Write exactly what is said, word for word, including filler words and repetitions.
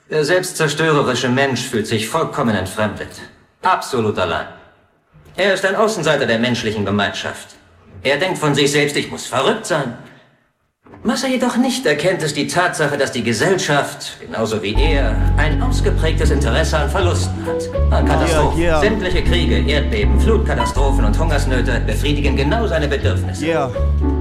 Der selbstzerstörerische Mensch fühlt sich vollkommen entfremdet. Absolut allein. Er ist ein Außenseiter der menschlichen Gemeinschaft. Er denkt von sich selbst, ich muss verrückt sein. Was er jedoch nicht erkennt, ist die Tatsache, dass die Gesellschaft, genauso wie er, ein ausgeprägtes Interesse an Verlusten hat. An Katastrophen. Yeah, yeah. Sämtliche Kriege, Erdbeben, Flutkatastrophen und Hungersnöte befriedigen genau seine Bedürfnisse. Yeah.